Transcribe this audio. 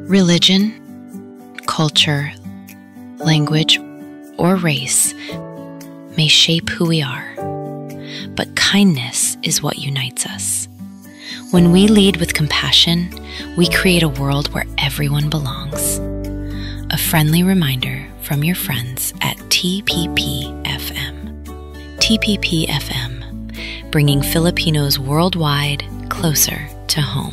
Religion, culture, language, or race may shape who we are, but kindness is what unites us. When we lead with compassion, we create a world where everyone belongs. A friendly reminder from your friends at TPP-FM. TPP-FM, bringing Filipinos worldwide closer to home.